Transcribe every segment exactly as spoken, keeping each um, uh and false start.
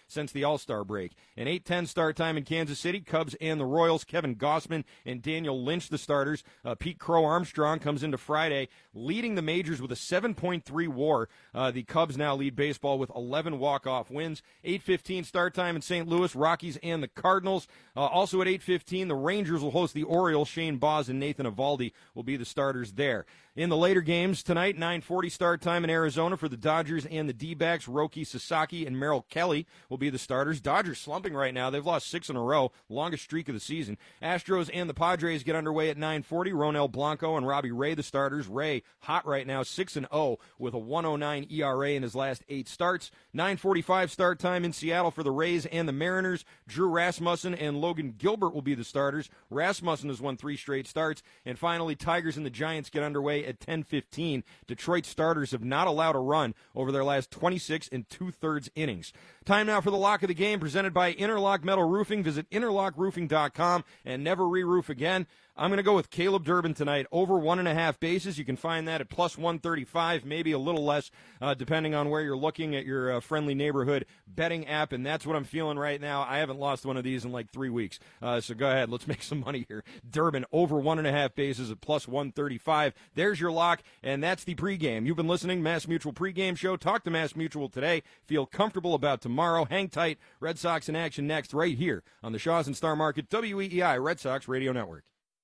since the All-Star break. An eight ten start time in Kansas City, Cubs and the Royals. Kevin Gossman and Daniel Lynch, the starters. Uh, Pete Crow Armstrong comes into Friday, leading the majors with a seven point three WAR. Uh, the Cubs now lead baseball with eleven walk-off wins. eight fifteen start time in Saint Louis, Rockies and the Cardinals. Uh, also at eight fifteen, the Rangers will host the Orioles. Shane Baz and Nathan Eovaldi will be the starters there. In the later games tonight, nine forty start time in Arizona for the Dodgers and the D-backs. Roki Sasaki and Merrill Kelly will be the starters. Dodgers slumping right now. They've lost six in a row, longest streak of the season. Astros and the Padres get underway at nine forty. Ronel Blanco and Robbie Ray, the starters. Ray, hot right now, six and oh with a one oh nine E R A in his last eight starts. nine forty-five start time in Seattle for the Rays and the Mariners. Drew Rasmussen and Logan Gilbert will be the starters. Rasmussen has won three straight starts. And finally, Tigers and the Giants get underway at ten fifteen. Detroit starters have not allowed a run over their last twenty-six and two-thirds innings. Time now for the lock of the game, presented by Interlock Metal Roofing. Visit interlock roofing dot com and never re-roof again. I'm going to go with Caleb Durbin tonight, over one and a half bases. You can find that at plus one thirty-five, maybe a little less, uh, depending on where you're looking at your uh, friendly neighborhood betting app, and that's what I'm feeling right now. I haven't lost one of these in like three weeks, uh, so go ahead. Let's make some money here. Durbin, over one and a half bases at plus one thirty-five. There's your lock, and that's the pregame. You've been listening, Mass Mutual pregame show. Talk to Mass Mutual today. Feel comfortable about tomorrow. Hang tight. Red Sox in action next right here on the Shaw's and Star Market W E E I Red Sox Radio Network.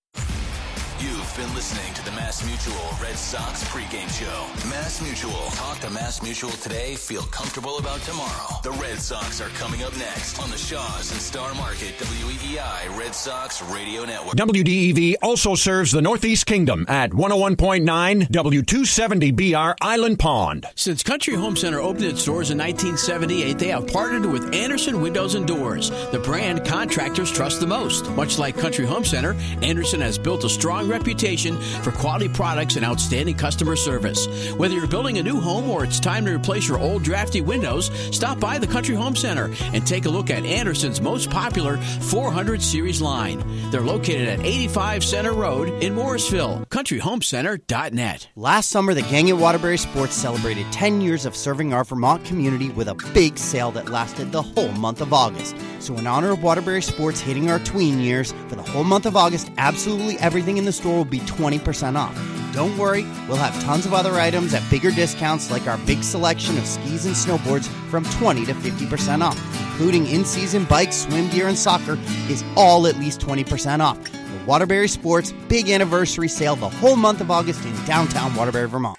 You've been listening to the Mass Mutual Red Sox pregame show. Mass Mutual. Talk to Mass Mutual today. Feel comfortable about tomorrow. The Red Sox are coming up next on the Shaw's and Star Market W E E I Red Sox Radio Network. W D E V also serves the Northeast Kingdom at one oh one point nine W two seventy B R Island Pond. Since Country Home Center opened its doors in nineteen seventy-eight, they have partnered with Anderson Windows and Doors, the brand contractors trust the most. Much like Country Home Center, Anderson has built a strong reputation for quality products and outstanding customer service. Whether you're building a new home or it's time to replace your old drafty windows, stop by the Country Home Center and take a look at Anderson's most popular four hundred series line. They're located at eighty-five Center Road in Morrisville. country home center dot net. Last summer, the gang at Waterbury Sports celebrated ten years of serving our Vermont community with a big sale that lasted the whole month of August. So in honor of Waterbury Sports hitting our tween years, for the whole month of August, absolutely everything in the store will be twenty percent off. Don't worry, we'll have tons of other items at bigger discounts, like our big selection of skis and snowboards from twenty to fifty percent off, including in-season bikes, swim gear, and soccer is all at least twenty percent off. The Waterbury Sports big anniversary sale the whole month of August in downtown Waterbury, Vermont.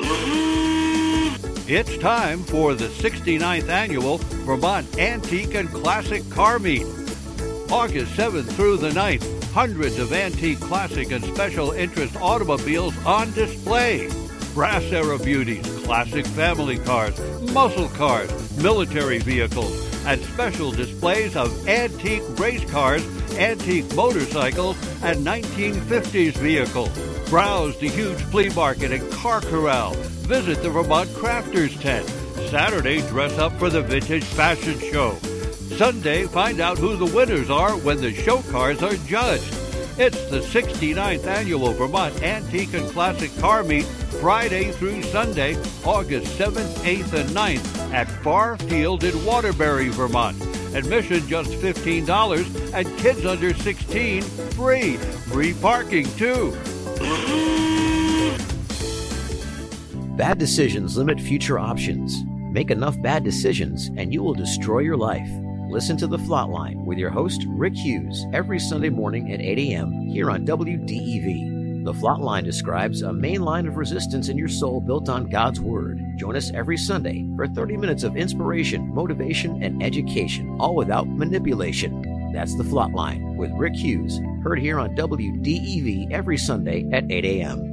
It's time for the sixty-ninth Annual Vermont Antique and Classic Car Meet. August seventh through the ninth, hundreds of antique, classic, and special interest automobiles on display. Brass era beauties, classic family cars, muscle cars, military vehicles, and special displays of antique race cars, antique motorcycles, and nineteen fifties vehicles. Browse the huge flea market and car corral. Visit the Vermont Crafters Tent. Saturday, dress up for the Vintage Fashion Show. Sunday, find out who the winners are when the show cars are judged. It's the sixty-ninth Annual Vermont Antique and Classic Car Meet, Friday through Sunday, August seventh, eighth, and ninth at Farr Field in Waterbury, Vermont. Admission just fifteen dollars, and kids under sixteen, free. Free parking, too. Bad decisions limit future options. Make enough bad decisions, and you will destroy your life. Listen to The Flatline with your host, Rick Hughes, every Sunday morning at eight a.m. here on W D E V. The Flatline describes a main line of resistance in your soul built on God's Word. Join us every Sunday for thirty minutes of inspiration, motivation, and education, all without manipulation. That's The Flatline with Rick Hughes, heard here on W D E V every Sunday at eight a.m.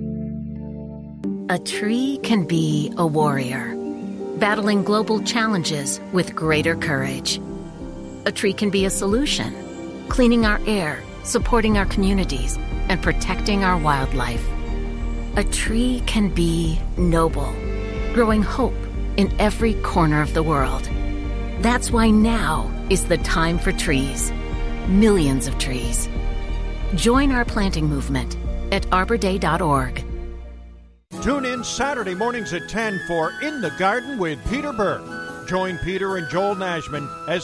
A tree can be a warrior, battling global challenges with greater courage. A tree can be a solution, cleaning our air, supporting our communities, and protecting our wildlife. A tree can be noble, growing hope in every corner of the world. That's why now is the time for trees. Millions of trees. Join our planting movement at arbor day dot org. Tune in Saturday mornings at ten for In the Garden with Peter Burke. Join Peter and Joel Nashman as